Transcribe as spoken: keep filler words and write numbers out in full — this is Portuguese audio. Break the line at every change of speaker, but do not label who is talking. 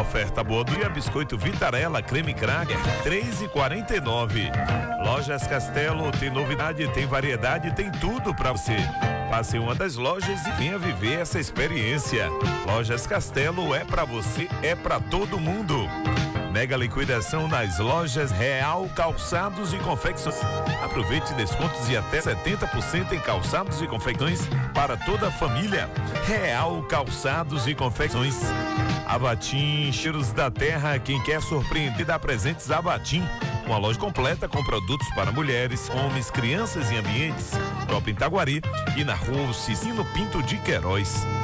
Oferta boa do dia, biscoito Vitarella, creme cracker, três e quarenta e nove. Lojas Castelo, tem novidade, tem variedade, tem tudo pra você. Passe em uma das lojas e venha viver essa experiência. Lojas Castelo é pra você, é pra todo mundo. Mega liquidação nas lojas Real Calçados e Confecções. Aproveite descontos de até setenta por cento em calçados e confecções para toda a família. Real Calçados e Confecções. Avatim, cheiros da terra. Quem quer surpreender dá presentes Avatim. Uma loja completa com produtos para mulheres, homens, crianças e ambientes. Shopping Taguari e na rua Cicino Pinto de Queiroz.